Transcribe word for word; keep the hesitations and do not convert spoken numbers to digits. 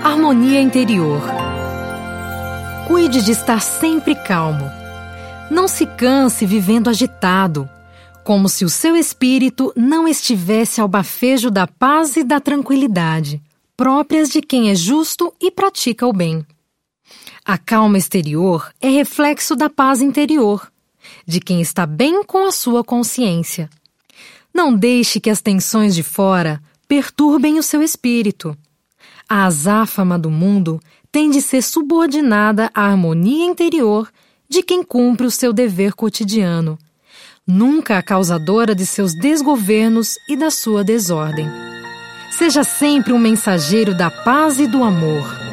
Harmonia interior. Cuide de estar sempre calmo. Não se canse vivendo agitado, como se o seu espírito não estivesse ao bafejo da paz e da tranquilidade, próprias de quem é justo e pratica o bem. A calma exterior é reflexo da paz interior, de quem está bem com a sua consciência. Não deixe que as tensões de fora perturbem o seu espírito. A azáfama do mundo tem de ser subordinada à harmonia interior de quem cumpre o seu dever cotidiano, nunca a causadora de seus desgovernos e da sua desordem. Seja sempre um mensageiro da paz e do amor.